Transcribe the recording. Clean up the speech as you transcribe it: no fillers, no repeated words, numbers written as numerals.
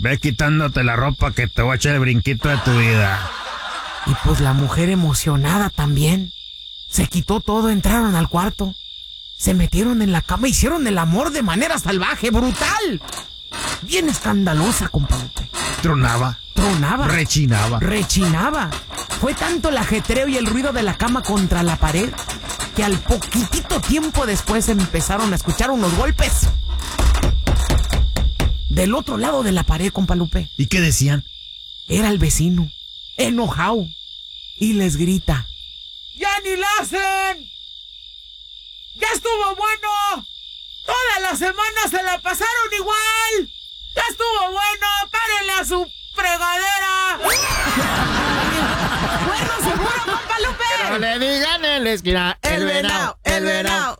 Ve quitándote la ropa que te voy a echar el brinquito de tu vida. Y pues la mujer emocionada también. Se quitó todo, entraron al cuarto. Se metieron en la cama, hicieron el amor de manera salvaje, brutal. Bien escandalosa, compadre. Tronaba. Rechinaba. Fue tanto el ajetreo y el ruido de la cama contra la pared que al poquitito tiempo después empezaron a escuchar unos golpes del otro lado de la pared, compa Lupe. ¿Y qué decían? Era el vecino, enojado, y les grita: ¡Ya ni la hacen! ¡Ya estuvo bueno! ¡Toda la semana se la pasaron igual! ¡Ya estuvo bueno! ¡Párenle a su fregadera! Bueno, seguro, compa Lupe. Que no le digan en la esquina, el venado.